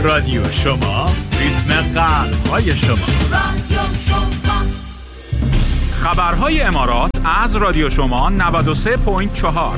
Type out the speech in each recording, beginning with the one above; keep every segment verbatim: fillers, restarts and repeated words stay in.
رادیو شما، ریتم قلب‌های شما. رادیو شما. خبرهای امارات از رادیو شما نود و سه ممیز چهار.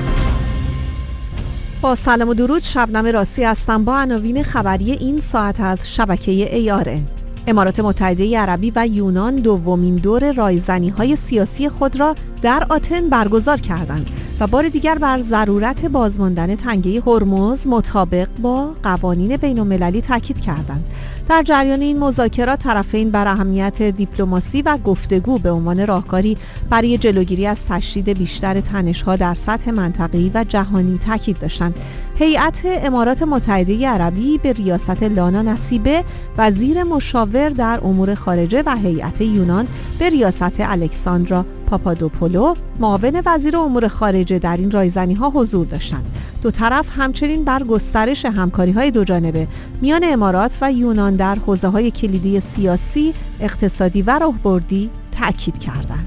با سلام و درود، شبنم راستی هستم با عناوین خبری این ساعت از شبکه ای آر ان. امارات متحده عربی و یونان دومین دور رایزنی‌های سیاسی خود را در آتن برگزار کردند و بار دیگر بر ضرورت بازماندن تنگه هرمز مطابق با قوانین بین‌المللی تاکید کردند. در جریان این مذاکرات طرفین بر اهمیت دیپلماسی و گفتگو به عنوان راهکاری برای جلوگیری از تشدید بیشتر تنش‌ها در سطح منطقه‌ای و جهانی تاکید داشتند. هیئت امارات متحده عربی به ریاست لانا نصیبه وزیر مشاور در امور خارجه و هیئت یونان به ریاست الکساندرا پاپادوپولو معاون وزیر امور خارجه در این رایزنی‌ها حضور داشتند. دو طرف همچنین بر گسترش همکاری‌های دوجانبه میان امارات و یونان در حوزه‌های کلیدی سیاسی، اقتصادی و راهبردی تأکید کردند.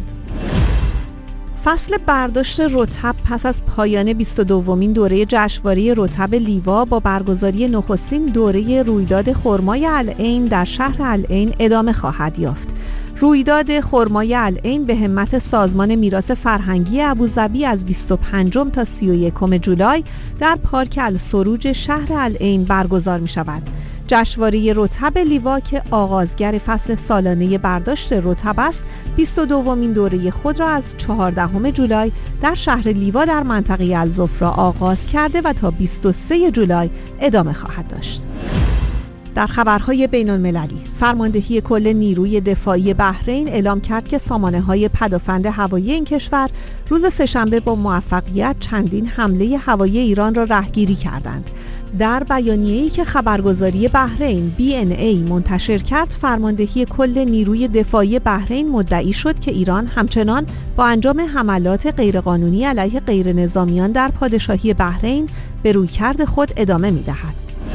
فصل برداشت رطب پس از پایان بیست و دومین دوره جشنواره رطب لیوا با برگزاری نخستین دوره رویداد خرمای العین در شهر العین ادامه خواهد یافت. رویداد خرمای العین به همت سازمان میراث فرهنگی ابوظبی از بیست و پنجم تا سی و یکم جولای در پارک السروج شهر العین برگزار می شود. جشنواره رطب لیوا که آغازگر فصل سالانه برداشت رطب است، بیست و دومین دوره خود را از چهاردهم جولای در شهر لیوا در منطقه الزفرا آغاز کرده و تا بیست و سوم جولای ادامه خواهد داشت. در خبرهای بین‌المللی، فرماندهی کل نیروی دفاعی بحرین اعلام کرد که سامانه‌های پدافند هوایی این کشور روز سه‌شنبه با موفقیت چندین حمله هوایی ایران را رهگیری کردند. در بیانیه‌ای که خبرگزاری بحرین بی ان ای منتشر کرد، فرماندهی کل نیروی دفاعی بحرین مدعی شد که ایران همچنان با انجام حملات غیرقانونی علیه غیرنظامیان در پادشاهی بحرین به رویکرد خود ادامه می‌دهد.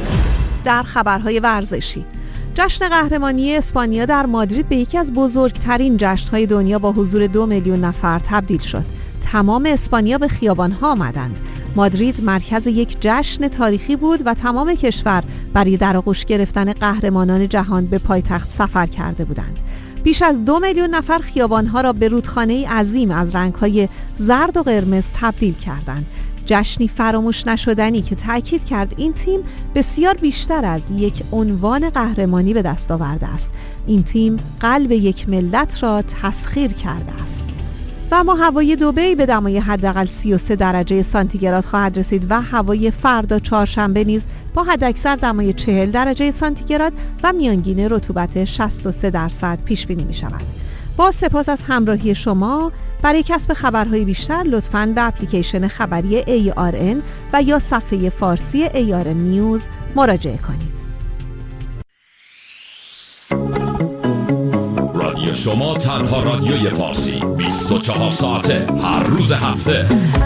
در خبرهای ورزشی، جشن قهرمانی اسپانیا در مادرید به یکی از بزرگترین جشن‌های دنیا با حضور دو میلیون نفر تبدیل شد. تمام اسپانیا به خیابان‌ها آمدند. مادرید مرکز یک جشن تاریخی بود و تمام کشور برای در آغوش گرفتن قهرمانان جهان به پایتخت سفر کرده بودند. بیش از دو میلیون نفر خیابان‌ها را به رودخانه‌ای عظیم از رنگ‌های زرد و قرمز تبدیل کردند. جشنی فراموش نشدنی که تأکید کرد این تیم بسیار بیشتر از یک عنوان قهرمانی به دست آورده است. این تیم قلب یک ملت را تسخیر کرده است. و اما هوای دبی به دمای حداقل سی و سه درجه سانتیگراد خواهد رسید و هوای فردا چهارشنبه نیز با حداکثر دمای چهل درجه سانتیگراد و میانگین رطوبت شصت و سه درصد پیش بینی می شود. با سپاس از همراهی شما. برای کسب خبرهای بیشتر لطفاً به اپلیکیشن خبری ای آر ان و یا صفحه فارسی ای آر ان نیوز مراجعه کنید. رادیو شما تنها رادیوی فارسی بیست و چهار ساعته هر روز هفته.